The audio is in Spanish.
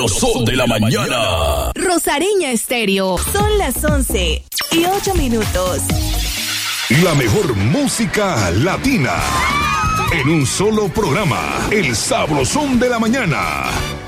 Sabrosón de la mañana. Rosareña Estéreo. Son las 11:08. La mejor música latina. En un solo programa. El Sabrosón de la mañana.